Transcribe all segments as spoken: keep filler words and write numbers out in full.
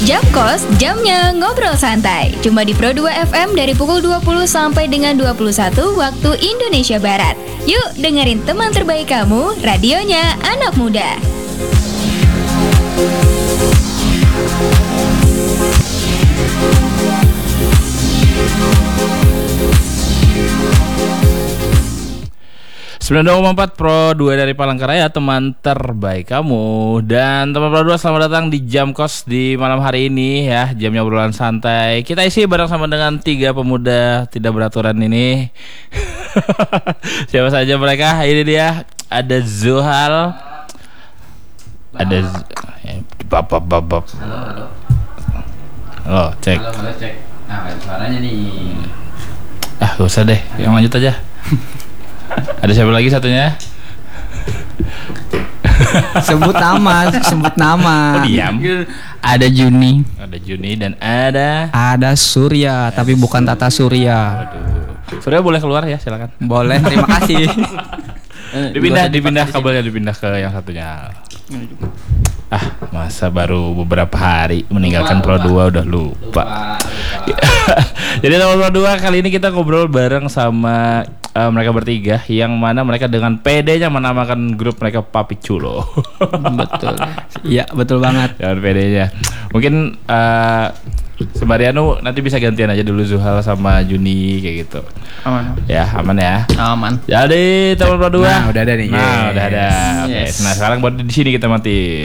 Jamkos, jamnya ngobrol santai. Cuma di Pro dua F M dari pukul dua puluh sampai dengan dua puluh satu waktu Indonesia Barat. Yuk dengerin teman terbaik kamu, radionya anak muda. sembilan puluh dua koma empat Pro dua dari Palangkaraya, teman terbaik kamu. Dan teman Pro dua, selamat datang di Jamkos di malam hari ini ya. Jamnya obrolan santai. Kita isi bareng sama dengan tiga pemuda tidak beraturan ini. Siapa saja mereka? Ini dia. Ada Zuhal. Ada Z- bab bab bab bab. Halo, halo. Halo, cek. Halo, halo, cek. Nah, suaranya nih. Ah, gak usah deh. Yang lanjut aja. Ada siapa lagi satunya? Sebut nama, sebut nama. Oh, diam. Ada Juni, Ada Juni dan ada ada Surya, tapi bukan Tata Surya. Waduh. Surya boleh keluar ya, silakan. Boleh, terima kasih. Dipindah, dipindah kabelnya, dipindah ke yang satunya. Ah, masa baru beberapa hari meninggalkan Pro dua udah lupa. Jadi teman Pro dua, kali ini kita ngobrol bareng sama uh, mereka bertiga, yang mana mereka dengan pedenya menamakan grup mereka Papi Chulo. Betul. Iya, betul banget. Dengan pedenya. Mungkin uh, sembari anu nanti bisa gantian aja dulu Zuhal sama Juni kayak gitu. Aman. Ya, aman ya. Aman. Jadi teman Pro dua. Nah, udah ada nih. Nah, Yes. udah ada. Oke. Yes. Nah, sekarang baru di sini kita mati.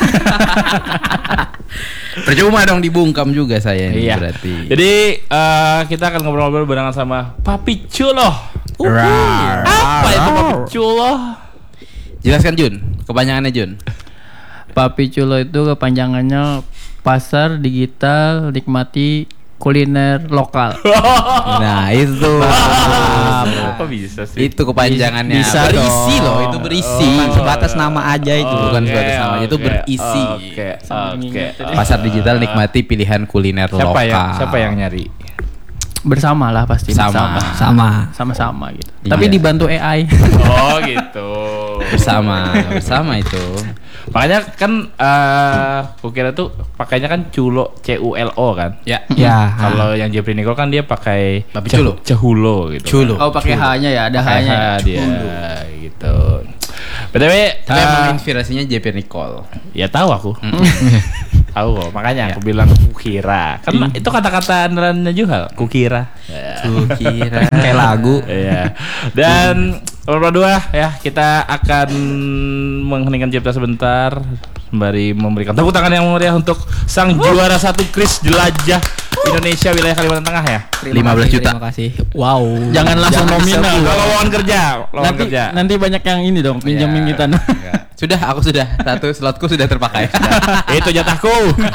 Percuma dong dibungkam juga saya nih Iya. berarti. Jadi uh, kita akan ngobrol-ngobrol barengan sama Papi Chulo. Rar. Apa itu Papi Chulo? Jelaskan Jun, kepanjangannya Jun. Papi Chulo itu kepanjangannya Pasar Digital Nikmati Kuliner Lokal. Nah, itu. Kok bisa sih? Itu kepanjangannya. Bisa berisi dong. loh, itu berisi. Bukan sebatas nama aja itu. Bukan Oke, sebatas nama, itu oke, berisi. Oke, Sambil oke. ngingetin. Pasar digital nikmati pilihan kuliner Siapa lokal. yang siapa yang nyari? Bersama lah pasti. Sama. Sama. Sama-sama gitu. Iya. Tapi dibantu A I. Oh, gitu. bersama, bersama itu. Makanya kan uh, kukira tuh pakainya kan Culo, C U L O kan. Ya. Ya. Kalau yang Jeffrey Nicole kan dia pakai Papi Cah- Culo. Cahulo gitu. Culo. Oh, pakai H-nya ya, ada Pakai H-nya. H dia gitu. B T W Tapi uh, emang inspirasinya J P Nicole. ya tahu aku. Tahu kok, makanya aku bilang kukira. Kan itu kata-kata andalannya Juhal, kukira. Kukira. Kayak lagu. Iya. Dan nomor dua ya, kita akan mengheningkan cipta sebentar sembari memberikan tepuk tangan yang meriah untuk sang juara satu Kris Jelajah Indonesia wilayah Kalimantan Tengah ya. lima belas juta. Terima kasih. Wow. Jangan langsung nominal. Lowongan kerja, lowongan Nanti kerja. nanti banyak yang ini dong, pinjamin Ya. kita. Sudah, aku sudah. Satu slotku sudah terpakai. Itu jatahku.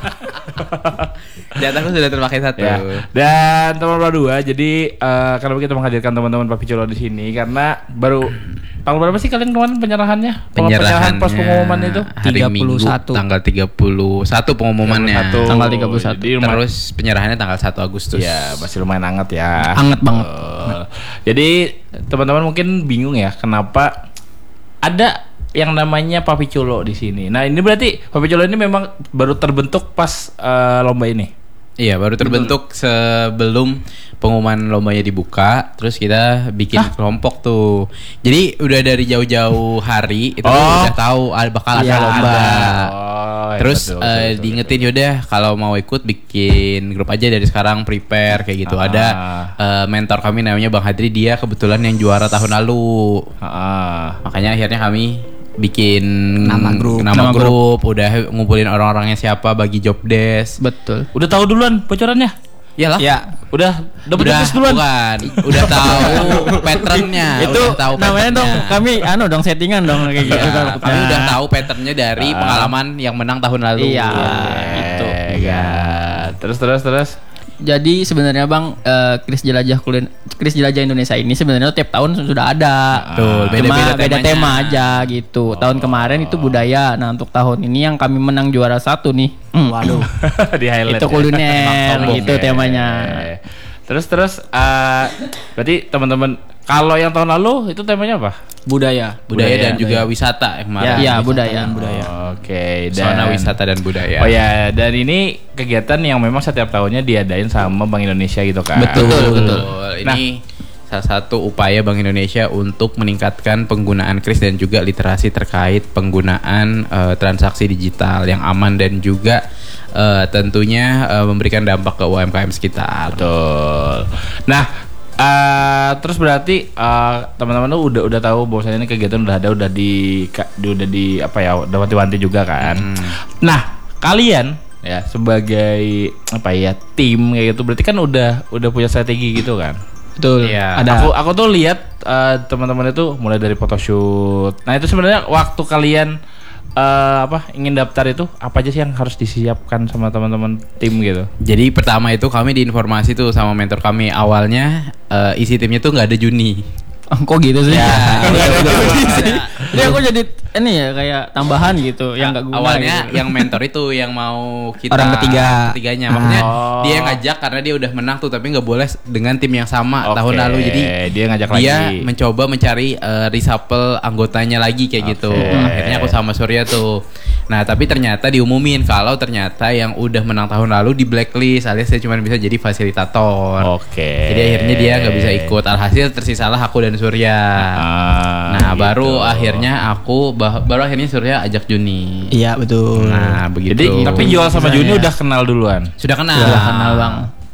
Jatahku sudah terpakai satu. Ya. Dan nomor dua, jadi eh, kenapa kita menghadirkan teman-teman Papi Chulo di sini karena baru tanggal berapa sih kalian kemarin penyerahannya? Penyerahan pos pengumuman itu hari tiga puluh satu. Minggu tanggal tiga puluh satu pengumumannya. tiga puluh satu. Tanggal tiga puluh satu. Jadi lumayan- Terus penyerahannya tanggal satu Agustus. ya masih lumayan hangat ya. Hangat banget. Betul. Jadi teman-teman mungkin bingung ya kenapa ada yang namanya Papi Chulo di sini. Nah ini berarti Papi Chulo ini memang baru terbentuk pas eh, lomba ini. Iya, baru terbentuk sebelum pengumuman lombanya dibuka. Terus kita bikin kelompok tuh. Jadi udah dari jauh-jauh hari itu Oh. udah tahu ah, bakal ada Iya, lomba. ada. Oh, ya, Terus betul, eh, betul, betul, diingetin yaudah kalau mau ikut bikin grup aja dari sekarang prepare kayak gitu. Ah. Ada eh, mentor kami namanya Bang Hadri, dia kebetulan yang juara tahun lalu. betul. Ah. Makanya akhirnya kami bikin Nama grup. nama Nama grup, udah ngumpulin orang-orangnya siapa, bagi job desk. Betul. Udah tahu duluan bocorannya? Iyalah. Ya. Udah dapat Udah notis duluan. bukan, udah tahu patternnya. Itu udah tahu namanya dong patternnya. kami anu dong settingan dong kayak gitu. Ya, kami udah tahu patternnya dari Ah. pengalaman yang menang tahun lalu. Iya. Gitu. Gitu. Terus terus terus. Jadi sebenarnya Bang, eh, Kris Jelajah Kulin Kris Jelajah Indonesia ini sebenarnya tiap tahun sudah ada. Betul, Cuma beda-beda beda temanya. tema aja gitu. Tahun kemarin itu budaya. Nah, untuk tahun ini yang kami menang juara satu nih. Hmm, waduh. Di highlight. Itu ya. kuliner Sombong gitu ya. temanya. Terus terus eh, berarti teman-teman Kalau yang tahun lalu itu temanya apa? Budaya. Budaya, dan Budaya. juga wisata yang kemarin. Iya, wisata budaya. dan budaya. Oke, Zona wisata dan budaya. Oh ya, dan ini kegiatan yang memang setiap tahunnya diadain sama Bank Indonesia gitu kan. Betul. Betul. Nah. Ini salah satu upaya Bank Indonesia untuk meningkatkan penggunaan kris dan juga literasi terkait penggunaan eh, transaksi digital yang aman dan juga eh, tentunya eh, memberikan dampak ke U M K M sekitar. Betul. Nah, eh, terus berarti eh, teman-teman tuh udah udah tahu bahwasanya ini kegiatan udah ada, udah di ka- di- udah di apa ya, udah wanti-wanti juga kan. Hmm. Nah, kalian ya sebagai apa ya, tim kayak gitu berarti kan udah udah punya strategi gitu kan. Betul. Iya. Ada. Aku aku tuh lihat eh, teman-teman itu mulai dari photoshoot. Nah, itu sebenarnya waktu kalian eh, apa ingin daftar itu apa aja sih yang harus disiapkan sama teman-teman tim gitu? Jadi pertama itu kami diinformasi tuh sama mentor kami awalnya eh, isi timnya tuh nggak ada Juni. Kok gitu sih? Ya, Jadi aku jadi ini ya kayak tambahan gitu yang enggak guna. awalnya gitu. yang mentor itu yang mau kita Orang ketiga. ketiganya Ah. maksudnya Oh. dia yang ngajak karena dia udah menang tuh tapi nggak boleh dengan tim yang sama Oke, tahun lalu jadi dia ngajak dia lagi. mencoba mencari uh, reshuffle anggotanya lagi kayak gitu. Oke. Akhirnya aku sama Surya tuh. Nah tapi ternyata diumumin kalau ternyata yang udah menang tahun lalu di blacklist alias saya cuma bisa jadi fasilitator. Oke. Jadi akhirnya dia nggak bisa ikut. Alhasil tersisalah aku dan Surya. Ah, Nah gitu. baru akhirnya aku bah- baru akhirnya Surya ajak Juni. Iya betul. Nah begitu. Jadi tapi Joel sama Juni udah kenal duluan. sudah kenal. Udah kenal Bang.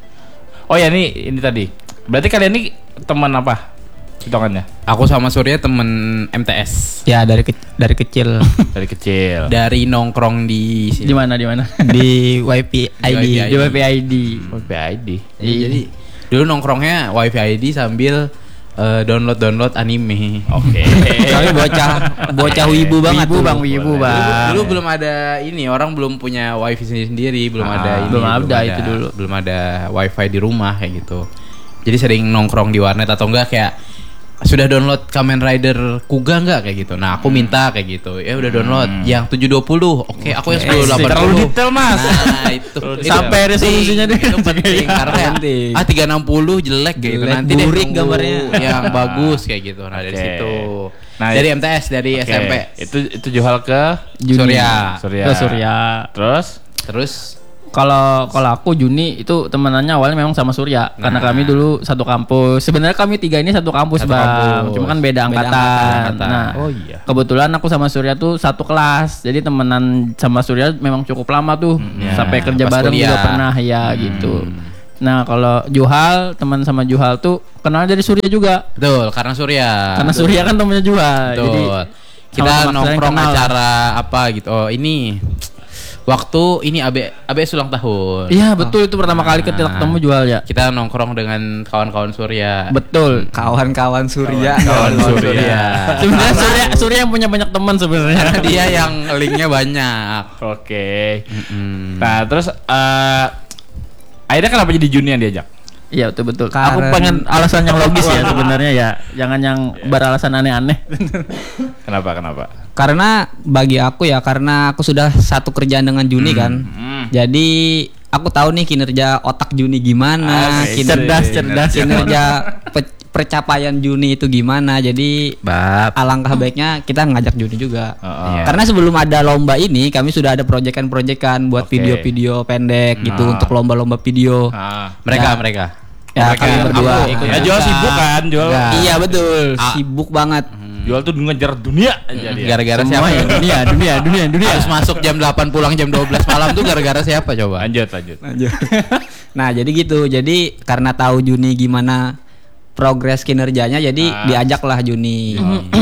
Oh ya, ini ini tadi. Berarti kalian ini teman apa? Hitungannya Aku sama Surya temen M T S Ya dari ke- dari kecil dari kecil. dari nongkrong di sini. Di mana di mana? di Y P I D. Di Y P I D. Di W P I D. Oh, P I D. Iya, jadi dulu nongkrongnya Wifi I D sambil eh, download-download anime. Oke. Kami bocah bocah wibu banget Wibu tuh. Bang, wibu Dulu, Bang. dulu belum ada ini, orang belum punya wifi sendiri, belum Ah, ada ini, belum ada itu dulu. belum ada wifi di rumah kayak gitu. Jadi sering nongkrong di warnet atau enggak kayak sudah download Kamen Rider Kuga enggak kayak gitu. Nah, aku minta kayak gitu. Ya udah download yang tujuh dua puluh. Oke, aku yang sepuluh delapan puluh. Terlalu detail, Mas. Nah, itu, itu Sampai penting. resolusinya deh. Itu penting karena kayak, Penting. ah tiga enam puluh jelek kayak gitu. Jelek, Nanti deh burik tunggu gambarnya. yang bagus kayak gitu. Nah, dari Oke. situ. Nah, dari M T S, dari Oke, S M P. Itu itu Johal ke Juni. Surya. Surya. Ke Surya. Terus Terus Kalau kalau aku Juni itu temenannya awalnya memang sama Surya karena Nah. kami dulu satu kampus. Sebenarnya kami tiga ini satu kampus Satu Bang, kampus. cuma kan beda Beda angkatan. angkatan. Nah, Oh iya. kebetulan aku sama Surya tuh satu kelas. Jadi temenan sama Surya memang cukup lama tuh. ya. Sampai kerja Pas bareng kuliah. juga pernah ya gitu. Nah, kalau Juhal, teman sama Juhal tuh kenal dari Surya juga. betul, karena Surya. Karena Surya kan temennya Juhal. Betul. Jadi Kita sama-sama sering nongkrong kenal. acara apa gitu. Oh, ini waktu ini A B A B S ulang tahun. Iya, betul itu pertama kali kita ketemu Juhal ya. Kita nongkrong dengan kawan-kawan Surya. Betul. Kawan-kawan Surya. Kawan Surya. Sebenarnya Surya Surya yang punya banyak teman sebenarnya. Karena dia yang linknya banyak. Oke. Mm-mm. Nah, terus eh akhirnya kenapa jadi Juni yang diajak? Iya betul betul. Aku Karena- pengen alasan yang logis ya sebenarnya ya, jangan yang beralasan aneh-aneh. Kenapa? Kenapa? Karena bagi aku ya, karena aku sudah satu kerjaan dengan Juni kan. Hmm. Jadi aku tahu nih kinerja otak Juni gimana, Asik. kinerja Cerdas, cerdas. kinerja pe- percapaian Juni itu gimana. Jadi Bab. alangkah baiknya kita ngajak Juni juga. Heeh. Iya. Karena sebelum ada lomba ini kami sudah ada proyekan-proyekan buat Oke. video-video pendek gitu Nah. untuk lomba-lomba video. Ah. Mereka, Ya. mereka. Ya Mereka kami berdua. aku ikut Ya, juga. Jual sibuk kan, Jual. Enggak. Iya betul, Ah. sibuk banget. Jual tuh ngejar dunia aja dia. Gara-gara Semua siapa? ya dunia, dunia, dunia, dunia. Harus masuk jam delapan pulang jam dua belas malam tuh gara-gara siapa coba? Lanjut, lanjut. Nah jadi gitu, jadi karena tahu Juni gimana progres kinerjanya, jadi Ah. diajaklah Juni.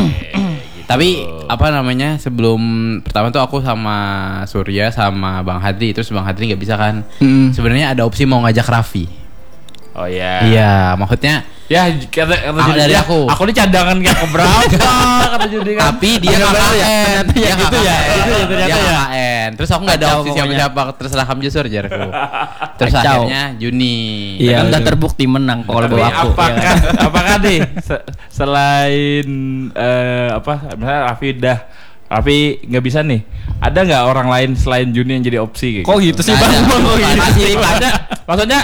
Tapi apa namanya sebelum pertama tuh aku sama Surya sama Bang Hadri terus Bang Hadri nggak bisa kan? Mm. Sebenarnya ada opsi mau ngajak Raffi. Oh ya. Iya, maksudnya Ya kata kata Ah, Judi, dari ya, aku. Aku ini cadangan kayak keberapa kata Judi kan. tapi dia nggak K K N, dia nggak gitu ya, K K N, itu ya ternyata dia ya. K K N. Terus aku nggak ada Kacau opsi pokoknya. siapa-siapa terserah kamu Jusur jarku. Terus Kacau. akhirnya Juni. Iya, kan udah betul. terbukti menang kok kalau Tapi bawa aku. apakah ya. apakah nih se- selain eh, apa misalnya Raffi dah Raffi nggak bisa nih, ada nggak orang lain selain Juni yang jadi opsi gitu? Kok gitu sih Nggak Bang? ada. Kok gitu? Masih ada. Maksudnya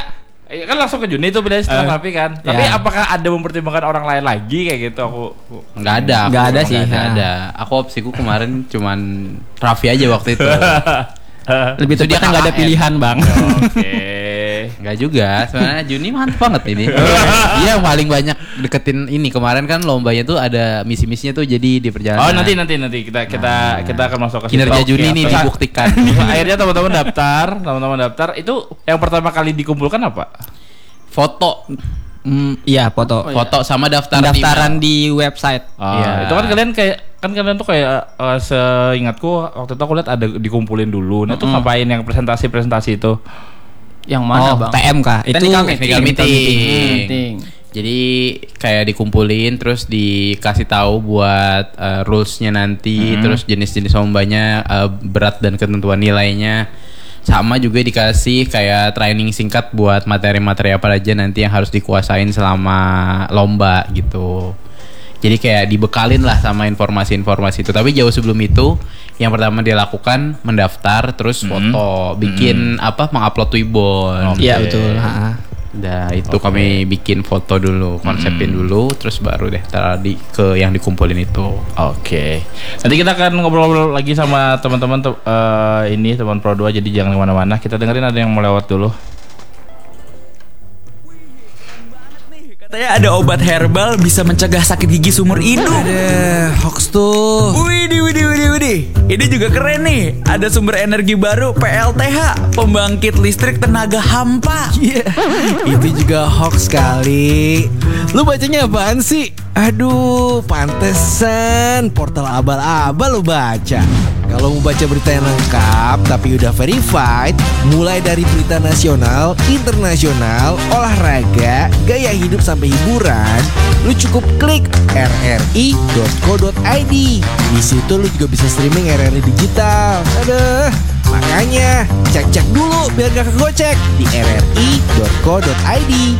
Iya kan langsung ke Juni tuh bedanya setelah Eh, rapi kan. Tapi ya. apakah ada mempertimbangkan orang lain lagi kayak gitu? Aku Nggak ada. aku- Nggak ada sih, Nggak ha. ada. Aku opsiku kemarin cuman Raffi aja waktu itu. Lebih Itu dia tepatnya nggak ada K K N. pilihan bang. Oke. Nggak juga. Sebenarnya Juni mantap banget ini. Dia yang paling banyak deketin ini. Kemarin kan lombanya tuh ada misi-misinya tuh jadi di perjalanan. Oh nanti nanti nanti kita kita kita akan masuk ke situ. Kinerja Oke, Juni nih terus- dibuktikan. Akhirnya teman-teman daftar, teman-teman daftar. Itu yang pertama kali dikumpulkan apa? Foto, Hmm, iya foto. foto sama daftar Pendaftaran di website. Ah, Iya. itu kan kalian kayak kan kalian tuh kayak eh, seingatku waktu itu aku lihat ada dikumpulin dulu. Nah, itu ngapain yang presentasi-presentasi itu? Yang mana Oh, bang? T M kah? Itu Technical technical meeting. meeting. Meeting. Jadi kayak dikumpulin terus dikasih tahu buat uh, rulesnya nanti, terus jenis-jenis lombanya, uh, berat dan ketentuan nilainya. Sama juga dikasih kayak training singkat buat materi-materi apa aja nanti yang harus dikuasain selama lomba gitu. Jadi kayak dibekalin lah sama informasi-informasi itu. Tapi jauh sebelum itu, yang pertama dia lakukan mendaftar, terus foto, bikin apa, mengupload Twibbon. Iya betul. Ha. Nah itu kami bikin foto dulu, konsepin dulu, terus baru deh tadi ke yang dikumpulin itu. Oke. Nanti kita akan ngobrol-ngobrol lagi sama teman-teman te- eh, ini teman Pro dua, jadi jangan kemana-mana. Kita dengerin ada yang mau lewat dulu. Katanya ada obat herbal bisa mencegah sakit gigi seumur hidup. Ada hoax tuh. Widih, widih, widih, widih. Ini juga keren nih. Ada sumber energi baru P L T H, pembangkit listrik tenaga hampa. Iya, itu juga hoax kali. Lu bacanya apaan sih? Aduh, pantesan portal abal-abal lu baca. Kalau mau baca berita yang lengkap tapi udah verified, mulai dari berita nasional, internasional, olahraga, gaya hidup sampai hiburan, lu cukup klik r r i dot co dot i d. Di situ lu juga bisa streaming R R I digital. Aduh, makanya cek-cek dulu biar gak kegocek di r r i dot co dot i d.